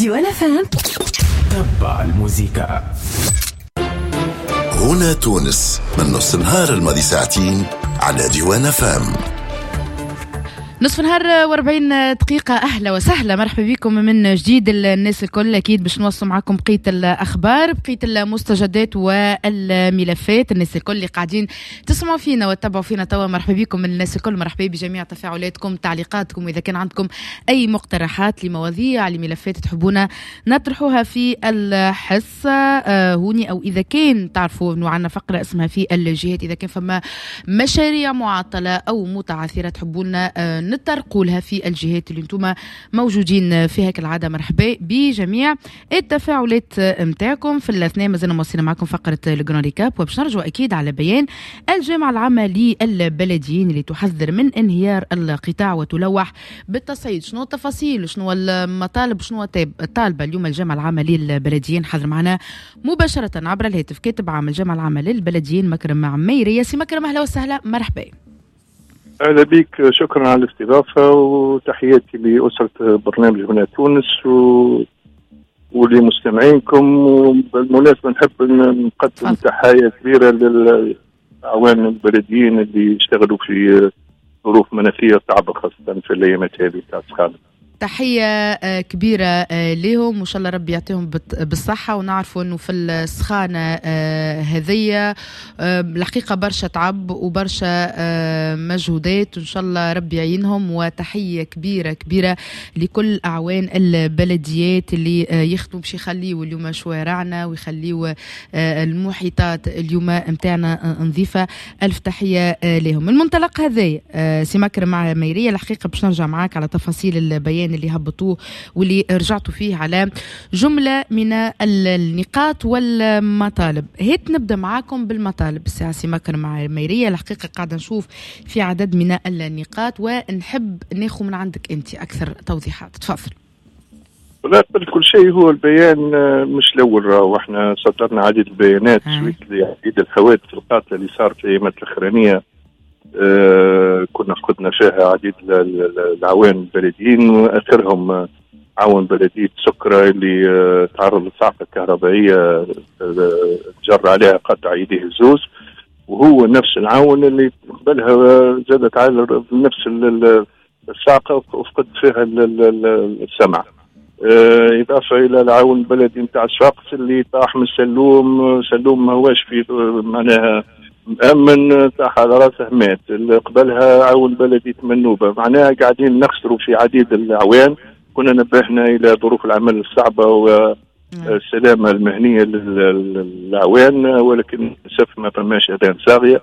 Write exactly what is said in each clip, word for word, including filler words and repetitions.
ديوان اف ام. تبع الموسيقى. هنا تونس من نص النهار الماضي ساعتين على ديوان اف ام. نصف نهار واربعين دقيقة. أهلا وسهلا، مرحبا بكم من جديد الناس الكل. أكيد باش نوصل معكم بقية الأخبار، بقية المستجدات والملفات. الناس الكل اللي قاعدين تسمعوا فينا وتتابعوا فينا توا، مرحبا بكم من الناس الكل. مرحبا بجميع تفاعلاتكم، تعليقاتكم، وإذا كان عندكم أي مقترحات لمواضيع لملفات تحبونا نطرحوها في الحصة آه هوني، أو إذا كان تعرفوا إنه عندنا فقرة اسمها في الجهات، إذا كان فما مشاريع معطلة أو متعثرة تحبونا آه نترقوا لها في الجهات اللي انتم موجودين فيها كالعاده، مرحبا بجميع التفاعلات متاعكم. في الاثناء مازلنا موصلين معكم فقره الجران ريكاب، وباش نرجعوا اكيد على بيان الجامعه العامه للبلديين اللي تحذر من انهيار القطاع وتلوح بالتصعيد. شنو التفاصيل، شنو المطالب، شنو طالبه اليوم الجامعه العامه للبلديين؟ حضر معنا مباشره عبر الهاتف كاتب عام الجامعه العامه للبلديين مكرم عميري. سي مكرم، اهلا وسهلا، مرحبا. أهلا بك، شكرا على الاستضافة وتحياتي لأسرة برنامج هنا تونس و... ولمستمعينكم. وبالمناسبة نحب نقدم تحية كبيرة للأعوان البلديين اللي يشتغلوا في ظروف مناخية صعبة، خاصة في الأيامات هذه تاع السخانة. تحية كبيرة لهم، وإن شاء الله ربي يعطيهم بالصحة. ونعرفوا أنه في السخانة هذية الحقيقة برشا تعب وبرشا مجهودات، وإن شاء الله ربي يعينهم. وتحية كبيرة كبيرة لكل أعوان البلديات اللي يخدموا باش يخليوا اليوم شوارعنا ويخليوا المحيطات اليوم متاعنا نظيفة. ألف تحية لهم. المنطلق هذا سي مكرم عميري، الحقيقة باش نرجع معاك على تفاصيل البيان اللي هبطوه واللي رجعتوا فيه على جملة من النقاط والمطالب. هيت نبدأ معاكم بالمطالب سي مكرم عميرية. الحقيقة قاعدة نشوف في عدد من النقاط، ونحب ناخذ من عندك أنت أكثر توضيحات. تفضل. لا، قبل كل شيء هو البيان مش الأول، واحنا صدرنا عديد البيانات عديد الحوادث القاتلة اللي صارت في الأيامات الأخرانية. آه كنا فقدنا فيها عديد العوان البلديين، واخرهم عون بلديه سكرة اللي آه تعرض لصعقه كهربائيه آه جر عليها قطع يديه الزوز، وهو نفس العون اللي قبلها زادت على نفس الصعقه وفقد فيها السمع. آه اضافه الى العون البلدي نتاع الشاقس اللي طاح من سلوم سلوم ما هواش في معناها مأمن، طاح على راسه مات. اللي قبلها عون بلدي تمنوبة. معناها قاعدين نخسروا في عديد الأعوان. كنا نبهنا إلى ظروف العمل الصعبة والسلامة المهنية للأعوان، ولكن للأسف ما فماش أذان صاغية.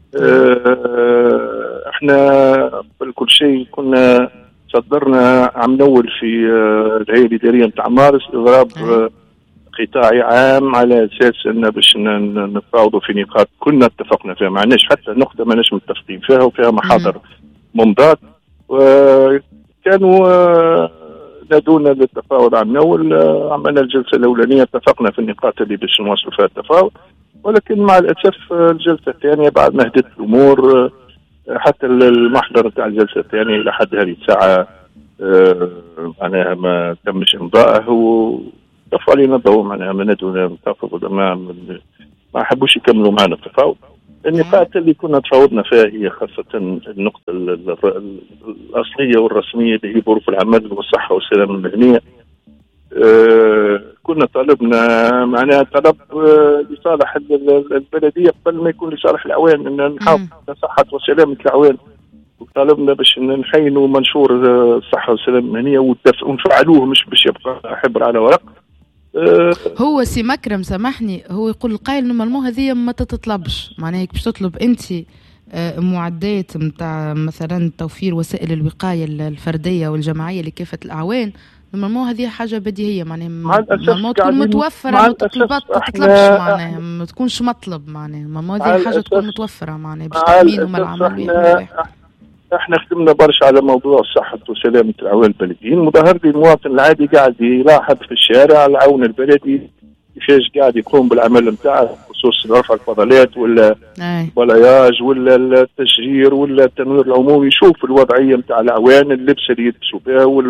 احنا قبل كل شيء كنا صدرنا عم نول في الهيئة الإدارية نتاع مارس إضراب قطاعي عام على اساس ان باش نتفاوضوا في نقاط كنا اتفقنا فيها. ما عندناش حتى نقطه ماناش متفقين فيها، وفيها محاضر ممضات، وكانوا نادونا للتفاوض عن نول. عملنا الجلسه الاولانيه، اتفقنا في النقاط اللي باش نواصلوا فيها التفاوض، ولكن مع الاسف الجلسه الثانيه بعد ما هدت الامور، حتى المحضر تاع الجلسه الثانيه الى حد هذه الساعه معناها ما تمش امضائه، و كفوا علينا الضوء. معناها ما ندونا نتفاوض، ما ما حبوش يكملوا معنا التفاوض. النقاط اللي كنا تفاوضنا فيها هي خاصة النقطة الأصلية والرسمية اللي هي ظروف العمل والصحة والسلامة المهنية. أه كنا طلبنا معناها طلب أه لصالح البلدية قبل ما يكون لصالح الأعوان، أن نحافظ على صحة وسلامة الأعوان. وطالبنا باش نحينوا منشور الصحة والسلامة المهنية ونفعلوه، مش باش يبقى حبر على ورق. أه هو سي مكرم سامحني، هو يقول القائل نورمالمون هذه ما تتطلبش، معناها باش تطلب انت معدات نتاع مثلا توفير وسائل الوقايه الفرديه والجماعيه لكافه الاعوان. نورمالمون هذه حاجه بديهيه، معناها ما تكون متوفره، ما تطلبش معناها ما تكونش مطلب، معناها ما هذه حاجه تكون متوفره معناها باش تامينهم العمل. احنا خدمنا برشا على موضوع صحة وسلامة العوان البلديين. مظاهر لي المواطن العادي قاعد يلاحظ في الشارع العون البلدي كيفاش قاعد يقوم بالعمل نتاعه، خصوصا رفع الفضلات ولا البلاياج ولا التشجير ولا التنوير العمومي. يشوف الوضعية نتاع العوان، اللبس اللي يلبسوا بها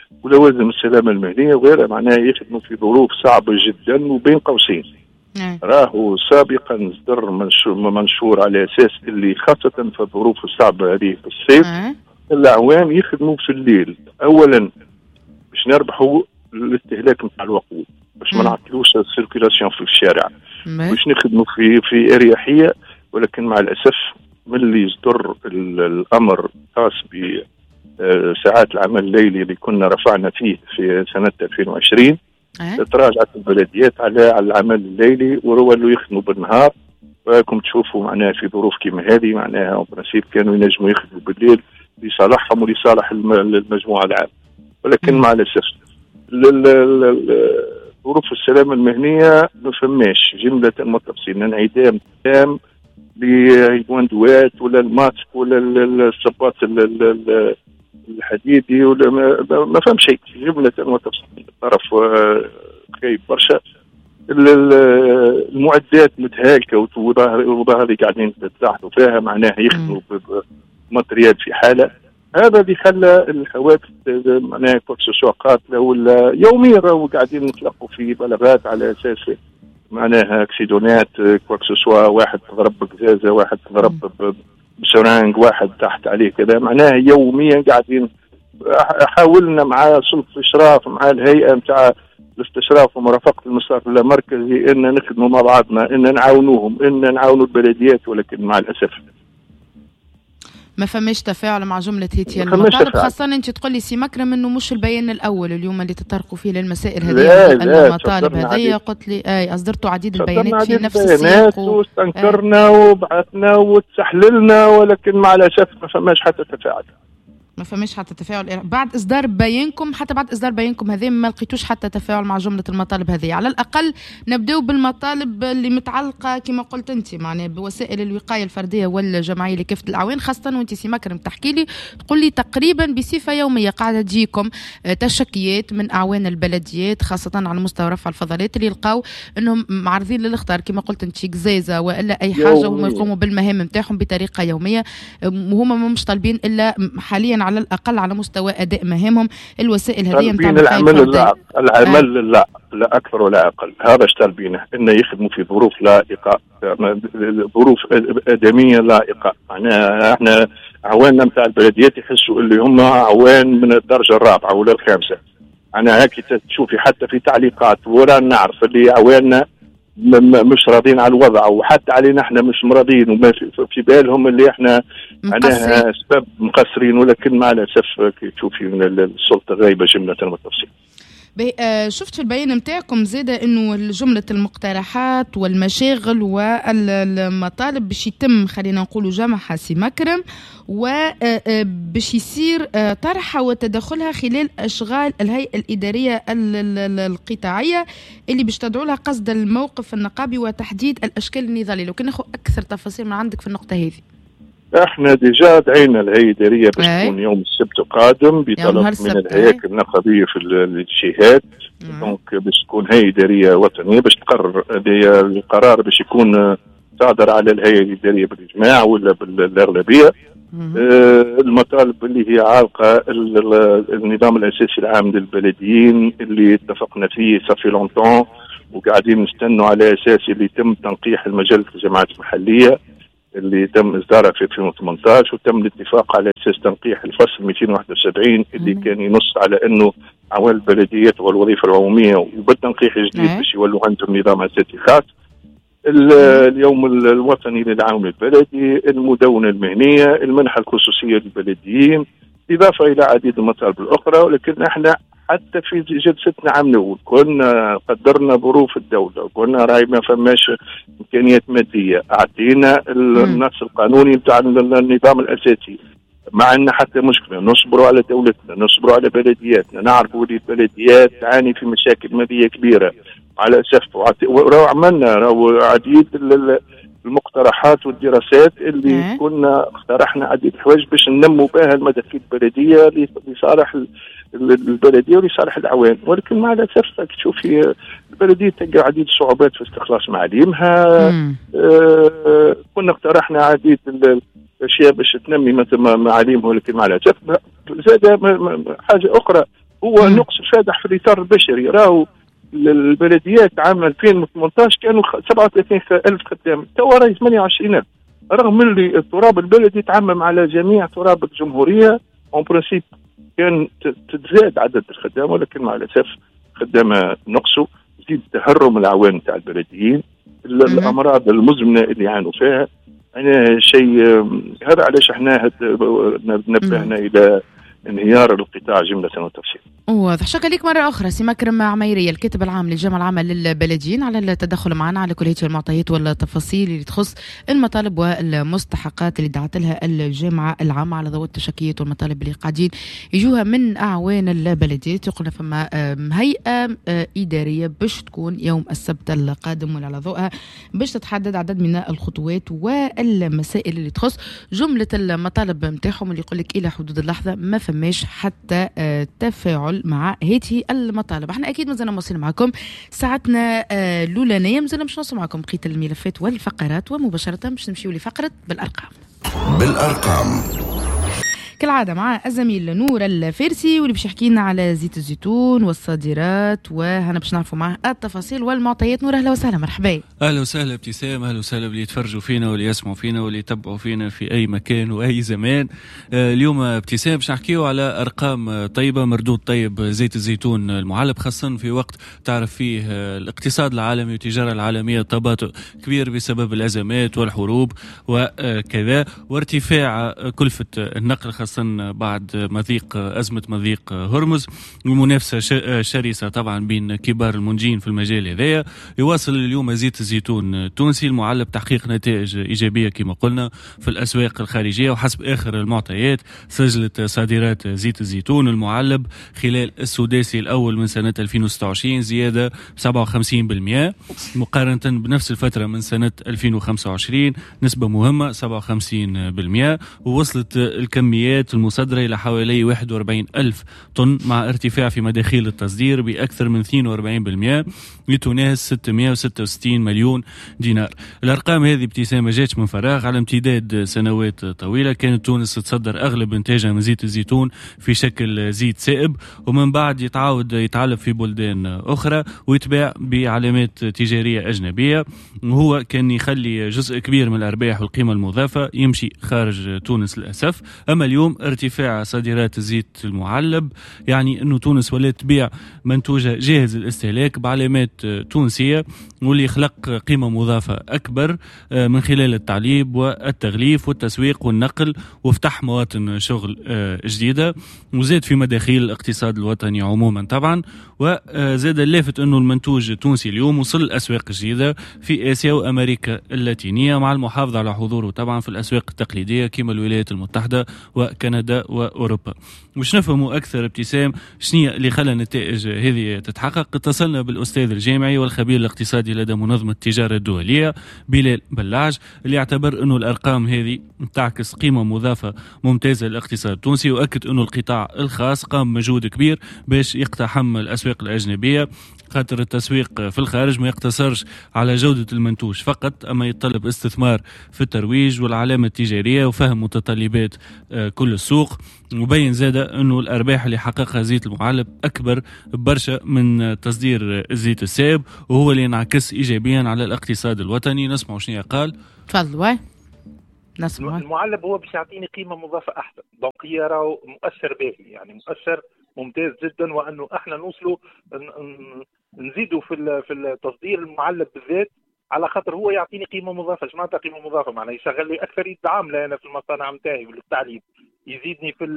ولوازم السلامه المهنيه وغيرها، معناها يخدموا في ظروف صعبه جدا. وبين قوسين راهو سابقا صدر منشور على اساس اللي خاصه في الظروف الصعبه هذه في الصيف الاعوام يخدموا في الليل، اولا باش نربحوا الاستهلاك نتاع الوقود، باش ما نعطلوش السيركيلاسيون في الشارع، باش نخدموا في في اريحيه. ولكن مع الاسف ملي يصدر الامر خاص بساعات العمل الليلي اللي كنا رفعنا فيه في سنه ألفين وعشرين أه؟ تراجعت البلديات على على العمل الليلي وولوا يخدموا بالنهار. راكم تشوفوا معناها في ظروف كيما هذه معناها برنسيب كانوا ينجموا يخدموا بالليل لصالحهم ولصالح المجموعه العامه. ولكن مع الاسف ظروف السلامه المهنيه ما فماش جمله متفصيل انعدام تام للجواندوات ولا الماسك ولا الصباط الحديدي ولا ما, ما فهم شيء جمله متفصيل. الطرف خايب برشا، المعدات متهالكه وظاهر قاعدين يتلاحظوا فيها معناها يخدموا بماتريال في حاله. هذا اللي خلى الحوادث معناها كوكسوسوا قاتله ولا يوميا راهو قاعدين نتلقوا في بلاغات على اساس معناها اكسيدونات كوكسوسوا، واحد تضرب بقزازه، واحد تضرب بسرانج، واحد تحت عليه كذا، معناها يوميا قاعدين. حاولنا مع سلطه الاشراف مع الهيئه نتاع الاستشراف ومرافقه المسار المركزي ان نخدموا مع بعضنا، ان نعاونوهم، ان نعاونوا البلديات، ولكن مع الاسف ما فماش تفاعل مع جمله هيتيا المطالب. خاصه انت تقول لي سي مكرم انه مش البيان الاول اليوم اللي تطرقوا فيه للمسائل هذه المطالب هذه. قلت لي اي اصدرتوا عديد البيانات في نفس السياق واستنكرنا وبعثنا وتسحللنا، ولكن مع الاسف ما فماش حتى تفاعل. ما فماش حتى تفاعل بعد اصدار بيانكم. حتى بعد اصدار بيانكم هذه ما لقيتوش حتى تفاعل مع جمله المطالب هذه. على الاقل نبداو بالمطالب اللي متعلقه كما قلت انت معناها بوسائل الوقايه الفرديه والجماعيه لكافه الاعوان، خاصه وانت سي مكرم تحكي لي تقول لي تقريبا بصفه يوميه قاعده تجيكم تشكيات من اعوان البلديات خاصه على مستوى رفع الفضلات اللي يلقاو انهم معرضين للاخطار كما قلت انت قزازه والا اي حاجه، وهم يقوموا بالمهام نتاعهم بطريقه يوميه، وهم مش طالبين الا حاليا على الأقل على مستوى أداء مهامهم الوسائل هذه نتاع العمل لا العمل لا لا أكثر ولا أقل. هذا اش طالبينه، إنه يخدموا في ظروف لائقة، ظروف آدمية لائقة. معناها احنا عواننا نتاع البلديات يحسوا اللي هم عوان من الدرجة الرابعة ولا الخامسة. أنا هيك تشوفي حتى في تعليقات ولا نعرف اللي عواننا مش راضين على الوضع، وحتى علينا احنا مش مرضين، وما في, في بالهم اللي احنا معناها سبب مقصرين. ولكن مع الاسف كي تشوفي من السلطه غايبه جمله والتفصيل. شفت في البيان نتاعكم زاده انه جمله المقترحات والمشاغل والمطالب باش يتم خلينا نقولوا جمعها سي مكرم وباش يصير طرحها وتدخلها خلال اشغال الهيئه الاداريه القطاعيه اللي باش تدعو لها قصد الموقف النقابي وتحديد الاشكال النضاليه. لو كان ناخذ اكثر تفاصيل من عندك في النقطه هذه. احنا ديجا دعينا الهيئه الاداريه باش تكون يوم السبت القادم بطلب من الهياكل النقابيه في الجهات، دونك باش تكون هيئه اداريه وطنيه باش تقرر القرار باش يكون صادر على الهيئه الاداريه بالاجماع ولا بالاغلبيه. آه المطالب اللي هي عالقه النظام الاساسي العام للبلديين اللي اتفقنا فيه صافي لونتون وقاعدين نستنوا على اساس اللي يتم تنقيح المجلة الجماعات المحليه اللي تم اصدارها في ألفين وثمانية عشر، وتم الاتفاق على اساس تنقيح الفصل مئتين وواحد وسبعين اللي مم. كان ينص على انه عوان البلديات والوظيفه العموميه وبالتنقيح الجديد باش يولوا عندهم نظام اساسي خاص. اليوم الوطني للعون البلدي، المدونه المهنيه، المنحه الخصوصيه للبلديين، اضافه الى عديد المطالب الاخرى. ولكن احنا حتى في جلستنا عام الاول كنا قدرنا ظروف الدوله وقلنا راهي ما فماش امكانيات ماديه، اعطينا النص القانوني نتاع النظام الاساسي. ما عندنا حتى مشكله، نصبروا على دولتنا، نصبروا على بلدياتنا، نعرفوا اللي البلديات تعاني في مشاكل ماليه كبيره على اسف. وراه عملنا راهو عديد المقترحات والدراسات اللي مم. كنا اقترحنا عديد الحوايج باش ننموا بها المداخيل البلديه لصالح البلديه ولصالح العوان. ولكن مع الاسف تشوفي البلديه تلقى عديد الصعوبات في استخلاص معالمها. آه كنا اقترحنا عديد الاشياء باش تنمي مثلا معالمها، ولكن مع الاسف زاد حاجه اخرى هو نقص فادح في الاطار البشري. راهو البلديات عام ألفين وثمانية عشر كانوا سبعة وثلاثين ألف خدام، توا راهي ثمانية وعشرين ألف، رغم اللي التراب البلدي تعمم على جميع تراب الجمهوريه. اون برانسيب كان تتزاد عدد الخدام، ولكن مع الاسف خدامه نقصوا، يزيد تهرم العوان نتاع البلديين، الامراض المزمنه اللي يعانوا فيها. يعني شيء هذا علاش احنا نبهنا الى انهيار القطاع جمله وتفصيل. واضح. شكرا لك مرة أخرى سي مكرم عميرية، الكاتب العام للجامعة العامة للبلديين، على التدخل معنا على كل هذه المعطيات والتفاصيل اللي تخص المطالب والمستحقات اللي دعت لها الجامعة العامة على ضوء التشكيات والمطالب اللي قاعدين يجوها من أعوان البلديات. يقولنا فما هيئة إدارية باش تكون يوم السبت القادم، وعلى ضوءها باش تتحدد عدد من الخطوات والمسائل اللي تخص جملة المطالب متاعهم، اللي يقول لك إلى حدود اللحظة ما فماش حتى تفاعل مع هذه المطالب. احنا اكيد مازلنا مواصلين معكم ساعتنا الاولانيه، مازلنا مش نوصل معكم بقيه الملفات والفقرات، ومباشره باش نمشيو لفقره بالارقام. بالارقام كالعاده مع الزميل نور الفارسي، واللي باش يحكي لنا على زيت الزيتون والصادرات، وهنا باش نعرفوا معه التفاصيل والمعطيات. نور اهلا وسهلا. مرحبا. اهلا وسهلا ابتسام، اهلا وسهلا باللي يتفرجوا فينا واللي يسمعوا فينا واللي يتبعوا فينا في اي مكان واي زمان. آه اليوم ابتسام باش نحكيو على ارقام طيبه، مردود طيب زيت الزيتون المعلب، خاصه في وقت تعرف فيه آه الاقتصاد العالمي والتجاره العالميه تباطؤ كبير بسبب الازمات والحروب وكذا، وارتفاع كلفه النقل خاصة بعد مضيق أزمة مضيق هرمز، ومنافسة شرسة طبعا بين كبار المنتجين في المجال هذايا. يواصل اليوم زيت الزيتون التونسي المعلب تحقيق نتائج إيجابية كما قلنا في الأسواق الخارجية، وحسب آخر المعطيات سجلت صادرات زيت الزيتون المعلب خلال السداسي الأول من سنة ألفين وستة وعشرين زيادة سبعة وخمسين بالمئة مقارنة بنفس الفترة من سنة ألفين وخمسة وعشرين، نسبة مهمة سبعة وخمسين بالمئة. ووصلت الكميات المصدرة إلى حوالي واحد وأربعين ألف طن، مع ارتفاع في مداخيل التصدير بأكثر من اثنين وأربعين بالمئة لتناهز ستمئة وستة وستين مليون دينار. الأرقام هذه ابتسامة جاتش من فراغ، على امتداد سنوات طويلة كانت تونس تصدر أغلب إنتاجها من زيت الزيتون في شكل زيت سائب، ومن بعد يتعاود يتعلب في بلدان أخرى ويتباع بعلامات تجارية أجنبية، وهو كان يخلي جزء كبير من الأرباح والقيمة المضافة يمشي خارج تونس للأسف. أما اليوم ارتفاع صادرات الزيت المعلب يعني أنه تونس ولات تبيع منتوجة جاهز الاستهلاك بعلامات تونسية، واللي يخلق قيمة مضافة أكبر من خلال التعليب والتغليف والتسويق والنقل، وفتح مواطن شغل جديدة، وزاد في مداخيل الاقتصاد الوطني عموما طبعا. وزاد اللافت أنه المنتوج التونسي اليوم وصل الأسواق جديدة في آسيا وأمريكا اللاتينية، مع المحافظة على حضوره طبعا في الأسواق التقليدية كما الولايات المتحدة وكندا وأوروبا. مش نفهموا أكثر ابتسام شنية اللي خلى النتائج هذه تتحقق. اتصلنا بالأستاذ الجامعي والخبير الاقتصادي لدى منظمة التجارة الدولية بلال بلاج، اللي يعتبر أنه الأرقام هذه تعكس قيمة مضافة ممتازة للاقتصاد التونسي، وأكد أنه القطاع الخاص قام بمجهود كبير باش يقتحم الأسواق الأجنبية، خاطر التسويق في الخارج ما يقتصرش على جودة المنتوج فقط، أما يتطلب استثمار في الترويج والعلامة التجارية وفهم متطلبات كل السوق. وبين زادة أنه الأرباح اللي حققها زيت المعلب أكبر برشا من تصدير الزيت السائب، وهو اللي ينعكس إيجابيا على الاقتصاد الوطني. نسمع شنو قال. تفضل. نسمع. المعلب هو باش يعطيني قيمة مضافة أحسن، دونك هي راهو مؤثر باهي، يعني مؤثر ممتاز جدا، وأنه احنا نوصلوا نزيدوا في في التصدير المعلب بالذات، على خاطر هو يعطيني قيمه مضافه. معناتها قيمه مضافه معناها يشغل لي اكثر يد عامله انا في المصانع نتاعي والتعليم، يزيدني في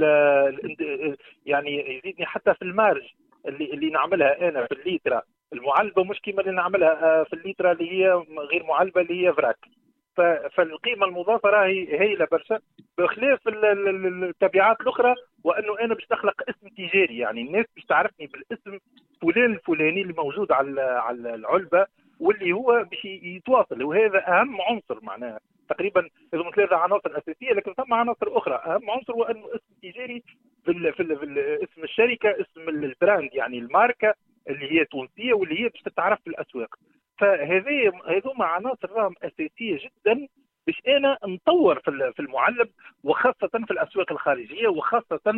يعني يزيدني حتى في المارج اللي اللي نعملها انا في الليتره المعلبه، مش كيما اللي نعملها في الليتره اللي هي غير معلبه اللي هي فراك. فالقيمه المضافه راهي هايله برشا بخلاف التبعات الاخرى، وانه انا باش نخلق اسم تجاري، يعني الناس باش تعرفني بالاسم فلان الفلاني اللي موجود على على العلبه، واللي هو باش يتواصل. وهذا اهم عنصر، معناها تقريبا هذو ثلاثه عناصر اساسيه، لكن ثم عناصر اخرى. اهم عنصر هو انه اسم تجاري في, ال في, ال في ال اسم الشركه، اسم البراند، يعني الماركه اللي هي تونسيه واللي هي باش تتعرف في الاسواق. فهذه هذوما عناصر راهم اساسيه جدا باش انا نطور في في المعلب، وخاصه في الاسواق الخارجيه، وخاصه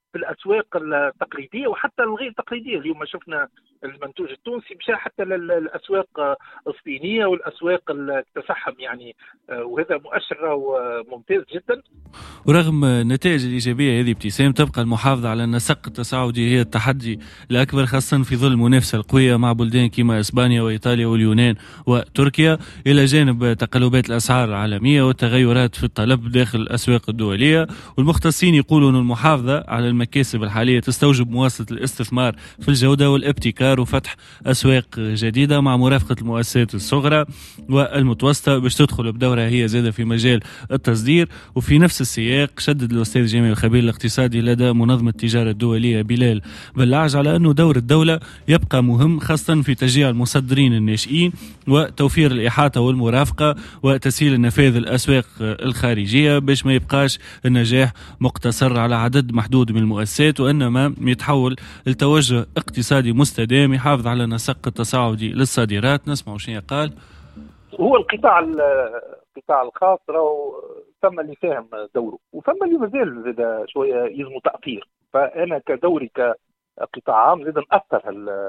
في الاسواق التقليديه وحتى الغير تقليديه. اليوم شفنا المنتوج التونسي مشى حتى للاسواق الصينيه والاسواق التفحم يعني، وهذا مؤشر ممتاز جدا. ورغم النتائج الايجابيه هذه ابتسام، تبقى المحافظه على النسق التصاعدي هي التحدي الاكبر، خاصه في ظل المنافسه القويه مع بلدان كما اسبانيا وايطاليا واليونان وتركيا، الى جانب تقلبات الاسعار العالميه والتغيرات في الطلب داخل الاسواق الدوليه. والمختصين يقولون ان المحافظه على المكاسب الحاليه تستوجب مواصله الاستثمار في الجوده والابتكار وفتح اسواق جديده مع مرافقه المؤسسات الصغرى والمتوسطه باش تدخل بدورها هي زاده في مجال التصدير. وفي نفس السياق شدد الاستاذ جميل الخبير الاقتصادي لدى منظمه التجاره الدوليه بلال بلاعج على انه دور الدوله يبقى مهم، خاصه في تشجيع المصدرين الناشئين وتوفير الاحاطه والمرافقه وتسهيل النفاذ الاسواق الخارجيه باش ما يبقاش النجاح مقتصر على عدد محدود من المؤسسات، وانما يتحول لتوجه اقتصادي مستدام يحافظ على نسق التصاعدي للصادرات. نسمع شنو قال. هو القطاع القطاع الخاص راهو ثم اللي فاهم دوره وثم اللي مازال زاد شويه يلزموا تاثير. فانا كدوري كقطاع عام زاد ناثر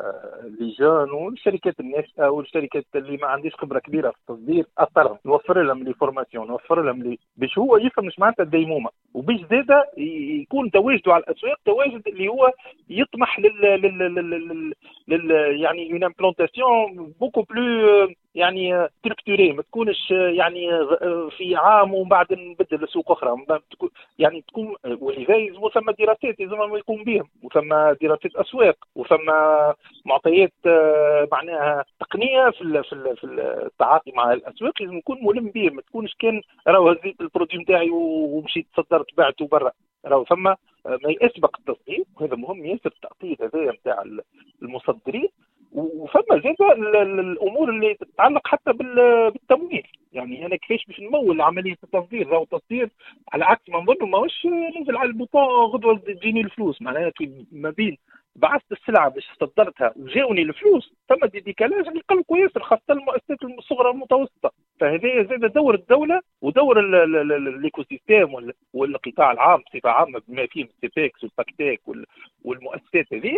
اللجان والشركات الناشئه والشركات اللي ما عنديش خبره كبيره في التصدير، اثرهم نوفر لهم لي فورماسيون، نوفر لهم لي باش هو يفهم مش معناتها الديمومه، وباش زاد يكون تواجده على الاسواق تواجد اللي هو يطمح لل لل لل, لل... يعني اون امبلانتاسيون بوكو بلو يعني تركتوري، ما تكونش يعني في عام ومن بعد نبدل لسوق اخرى يعني تكون. ولذا يلزم ثم دراسات يلزم يقوم بهم، وثم دراسات اسواق، وثم معطيات معناها تقنيه في في التعاطي مع الاسواق لازم يكون ملم بهم. ما تكونش كان راهو هزيت البرودوي نتاعي ومشيت صدرت بعته برا، راهو ثم ما يسبق التصدير، وهذا مهم ياسر التأطير هذايا نتاع المصدرين. وفما زاد الامور اللي تتعلق حتى بالتمويل، يعني انا كيفاش باش نمول عمليه التصدير. راهو التصدير على عكس ما نظن ماهوش ننزل على البوطون غدوه تجيني الفلوس، معناها ما بين بعثت السلعه باش صدرتها وجاوني الفلوس ثم ديكالاج اللي قلق ياسر، خاصه المؤسسات الصغرى والمتوسطه. فهذا زاد دور الدوله ودور الايكو سيستيم والقطاع العام بصفه عامه بما فيه السيباكس والباكتاك والمؤسسات هذه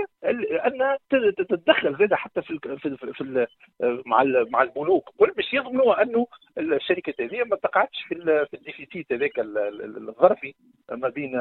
ان تتدخل زاد حتى في في, في, في مع مع البنوك باش يضمنوا انه الشركات هذه ما تقعدش في في الديفيسيت هذاك الظرفي ما بين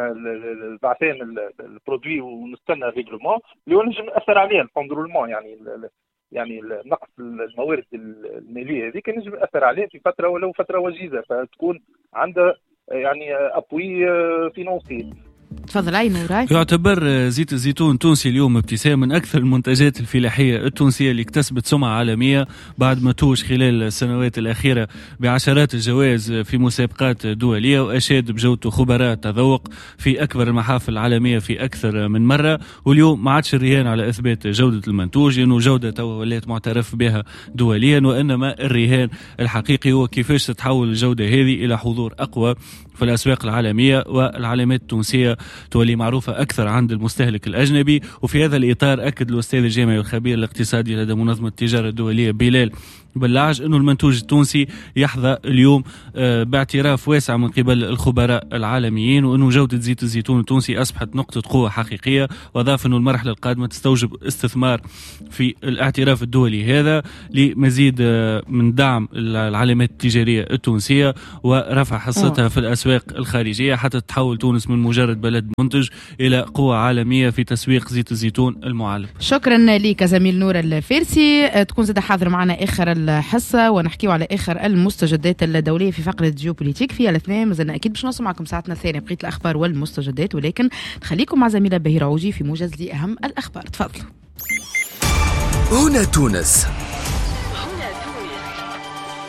البعثين البرودوي ونستنى ريغلومون اللي هو نجم ناثر عليه الفوندرولمون، يعني يعني نقص الموارد الماليه هذه كان نجم ياثر عليه في فتره ولو فتره وجيزه، فتكون عنده يعني ابوي فينانسي. تفضل عين وراي. يعتبر زيت الزيتون التونسي اليوم ابتسام من أكثر المنتجات الفلاحية التونسية اللي اكتسبت سمعة عالمية بعد ما توج خلال السنوات الأخيرة بعشرات الجوائز في مسابقات دولية، وأشاد بجودته خبراء تذوق في أكبر المحافل العالمية في أكثر من مرة. واليوم ما عادش الرهان على إثبات جودة المنتوج لأنه جودة توا ولات معترف بها دوليا، وإنما الرهان الحقيقي هو كيفاش تتحول الجودة هذه إلى حضور أقوى في الأسواق العالمية والعلامات التونسية تولي معروفة أكثر عند المستهلك الأجنبي. وفي هذا الإطار أكد الأستاذ الجامعي والخبير الاقتصادي لدى منظمة التجارة الدولية بلال بلاعج أنه المنتوج التونسي يحظى اليوم باعتراف واسع من قبل الخبراء العالميين، وأنه جودة زيت الزيتون التونسي أصبحت نقطة قوة حقيقية. وأضاف أنه المرحلة القادمة تستوجب استثمار في الاعتراف الدولي هذا لمزيد من دعم العلامات التجارية التونسية ورفع حصتها في الأسواق الخارجية حتى تتحول تونس من مجرد بلد منتج إلى قوة عالمية في تسويق زيت الزيتون المعلب. شكرا لك زميل نور الفارسي. تكون زاد حاضر معنا آخر الحصة ونحكيو على آخر المستجدات الدولية في فقرة جيوبوليتيك فيها الاثنين. مازلنا أكيد باش نوصل معكم ساعتنا الثانية بقية الأخبار والمستجدات، ولكن خليكم مع زميلة بهير عوجي في موجز لأهم الأخبار. تفضلوا. هنا تونس.